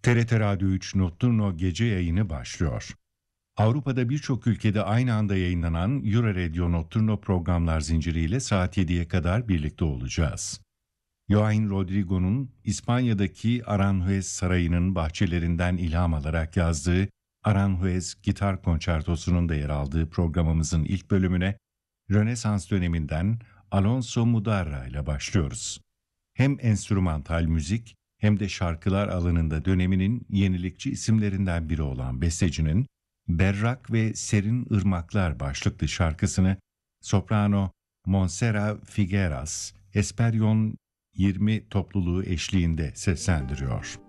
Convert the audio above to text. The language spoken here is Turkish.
TRT Radyo 3 Notturno gece yayını başlıyor. Avrupa'da birçok ülkede aynı anda yayınlanan Euradio Notturno programlar zinciriyle saat 7'ye kadar birlikte olacağız. Joaquin Rodrigo'nun İspanya'daki Aranjuez Sarayı'nın bahçelerinden ilham alarak yazdığı Aranjuez Gitar Konçertosu'nun da yer aldığı programımızın ilk bölümüne Rönesans döneminden Alonso Mudarra ile başlıyoruz. Hem enstrümantal müzik hem de şarkılar alanında döneminin yenilikçi isimlerinden biri olan bestecinin Berrak ve Serin Irmaklar başlıklı şarkısını soprano Montserrat Figueras, Esperion 20 topluluğu eşliğinde seslendiriyor.